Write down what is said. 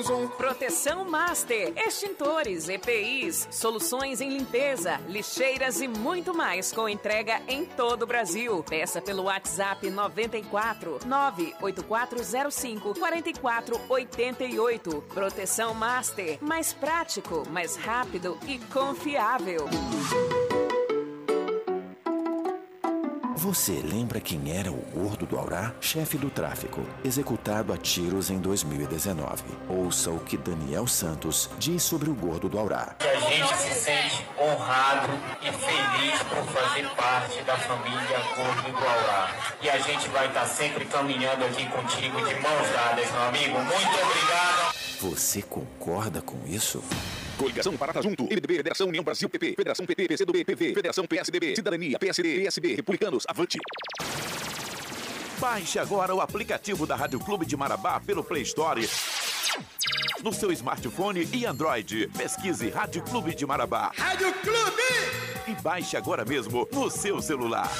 Proteção. Proteção Master, extintores, EPIs, soluções em limpeza, lixeiras e muito mais com entrega em todo o Brasil. Peça pelo WhatsApp 94 98405 4488. Proteção Master, mais prático, mais rápido e confiável. Você lembra quem era o Gordo do Aurrá? Chefe do tráfico, executado a tiros em 2019. Ouça o que Daniel Santos diz sobre o Gordo do Aurrá. A gente se sente honrado e feliz por fazer parte da família Gordo do Aurrá. E a gente vai estar sempre caminhando aqui contigo de mãos dadas, meu amigo. Muito obrigado. Você concorda com isso? Coligação Parata Junto, MDB, Federação União Brasil, PP, Federação PP, PCdoB, PV, Federação PSDB, Cidadania, PSD, PSB, Republicanos, Avante. Baixe agora o aplicativo da Rádio Clube de Marabá pelo Play Store, no seu smartphone e Android. Pesquise Rádio Clube de Marabá. Rádio Clube! E baixe agora mesmo no seu celular.